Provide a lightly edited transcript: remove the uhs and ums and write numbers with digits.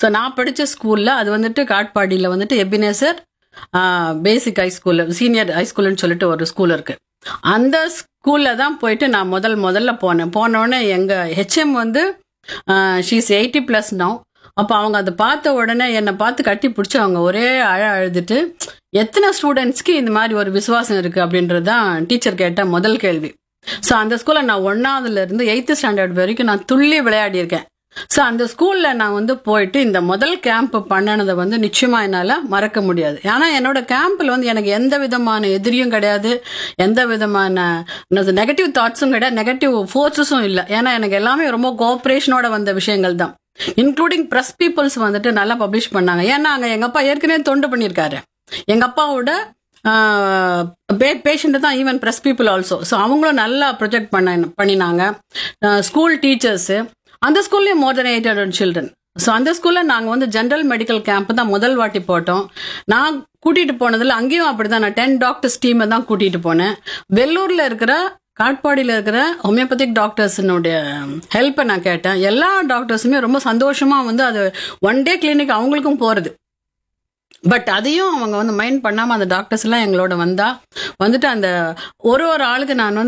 So நான் படித்த ஸ்கூலில் அது வந்துட்டு காட்பாடியில் வந்துட்டு எபினேசர் பேசிக் ஹை ஸ்கூல், சீனியர் ஹை ஸ்கூல்னு சொல்லிட்டு ஒரு ஸ்கூல் இருக்குது. அந்த ஸ்கூலில் தான் போயிட்டு நான் முதல்ல போனோடனே எங்கள் ஹெச்எம் வந்து ஷீஸ் 80+ now. அப்போ அவங்க அதை பார்த்த உடனே என்னை பார்த்து கட்டி பிடிச்சி அவங்க ஒரே அழுதுட்டு, எத்தனை ஸ்டூடெண்ட்ஸ்க்கு இந்த மாதிரி ஒரு விசுவாசம் இருக்குது அப்படின்றது தான் டீச்சர் கேட்ட முதல் கேள்வி. ஸோ அந்த ஸ்கூலில் நான் 1ஆவதுலேருந்து 8th ஸ்டாண்டர்ட் வரைக்கும் நான் துள்ளி விளையாடியிருக்கேன். ஸோ அந்த ஸ்கூலில் நான் வந்து போயிட்டு இந்த முதல் கேம்ப் பண்ணினதை வந்து நிச்சயமாக என்னால் மறக்க முடியாது. ஏன்னா என்னோட கேம்பில் வந்து எனக்கு எந்த விதமான எதிரியும் கிடையாது, எந்த விதமான நெகட்டிவ் தாட்ஸும் கிடையாது, நெகட்டிவ் ஃபோர்ஸஸும் இல்லை. ஏன்னா எனக்கு எல்லாமே ரொம்ப கோஆப்ரேஷனோட வந்த விஷயங்கள் தான். இன்க்ளூடிங் ப்ரெஸ் பீப்புள்ஸ் வந்துட்டு நல்லா பப்ளிஷ் பண்ணாங்க. ஏன்னா அங்கே எங்கள் அப்பா ஏற்கனவே தொண்டு பண்ணியிருக்காரு. எங்கள் அப்பாவோட பேஷண்ட் தான் even press people also. So அவங்களும் நல்லா ப்ரொஜெக்ட் பண்ணினாங்க. ஸ்கூல் டீச்சர்ஸு, அந்த ஸ்கூல்லேயும் more than 800 children. ஸோ அந்த ஸ்கூலில் நாங்கள் வந்து ஜென்ரல் மெடிக்கல் கேம்ப் தான் முதல் வாட்டி போட்டோம். நான் கூட்டிகிட்டு போனதில் அங்கேயும் அப்படி தான், நான் 10 டாக்டர்ஸ் டீமை தான் கூட்டிகிட்டு போனேன். வெள்ளூரில் இருக்கிற, காட்பாடியில் இருக்கிற ஹோமியோபதிக் டாக்டர்ஸினுடைய ஹெல்ப்பை நான் கேட்டேன். எல்லா டாக்டர்ஸுமே ரொம்ப சந்தோஷமாக வந்து அது 1 day கிளினிக் அவங்களுக்கும் போகிறது. பட் அதையும் அவங்க வந்து மைண்ட் பண்ணாமல் அந்த டாக்டர்ஸ் எல்லாம் எங்களோட வந்துட்டு அந்த ஒரு ஆளுக்கு நான் வந்து